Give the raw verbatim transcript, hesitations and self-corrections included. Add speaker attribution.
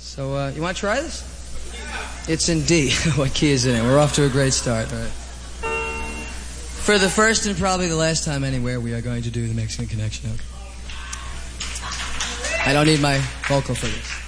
Speaker 1: So, uh, you want to try this? It's in D. What key is it in? We're off to a great start. All right. For the first and probably the last time anywhere, we are going to do the Mexican Connection. Okay. I don't need my vocal for this.